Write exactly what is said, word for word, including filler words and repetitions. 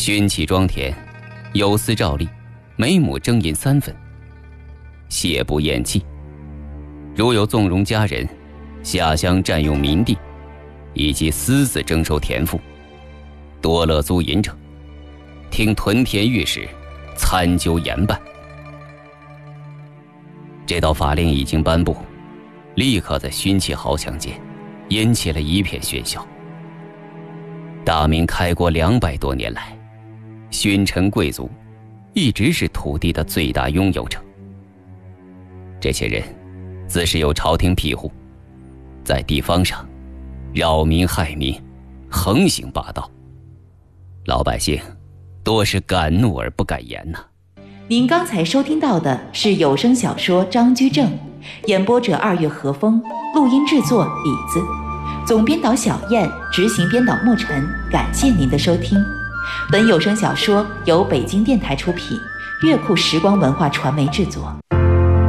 熏气庄田，有司照例，每亩征银三分，谢不厌弃。如有纵容家人下乡占用民地，以及私自征收田赋、多勒租银者，听屯田御史参究严办。这道法令已经颁布，立刻在熏气豪强间引起了一片喧嚣。大明开国两百多年来，勋臣贵族一直是土地的最大拥有者。这些人自是有朝廷庇护，在地方上扰民害民，横行霸道，老百姓多是敢怒而不敢言呐、啊。 您刚才收听到的是有声小说《张居正》，演播者二月和风，录音制作李子，总编导小燕，执行编导沐晨。感谢您的收听。本有声小说由北京电台出品，乐库时光文化传媒制作。